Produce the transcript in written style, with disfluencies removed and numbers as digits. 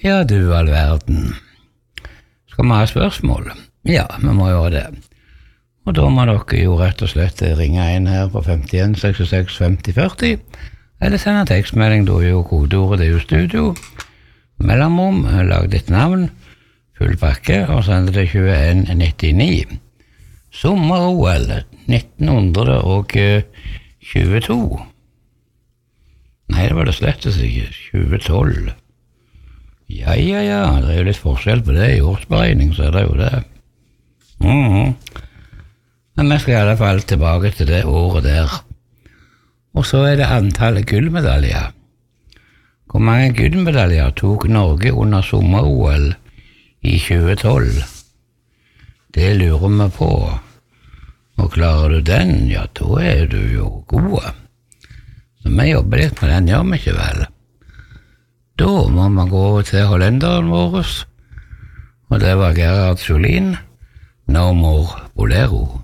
Ja, du all verden. Skal vi ha spørsmål? Ja, vi må gjøre det. Og da må dere jo rett og slett ringe inn her på 51 66 50 40, eller sende tekstmelding, da er jo kodeordet, det er jo studio, mellomrom, lag ditt navn, full pakke, og send det til 2199. Sommer-OL 1922. Nei, det var det slettes ikke, 2012. Ja, det er jo litt forskjell på det, i årsberegning så er det jo det. Men vi skal i alle fall tilbake til det året der. Og så er det antallet gullmedaljer. Hvor mange gullmedaljer tok Norge under sommer-OL i 2012? Det lurer vi på. Og klarer du den, ja, da er du jo gode. Så vi jobber litt med den, gjør vi ikke vel? Da må vi gå til hollenderen vår, og det var Gerard Jolien, No More Bolero.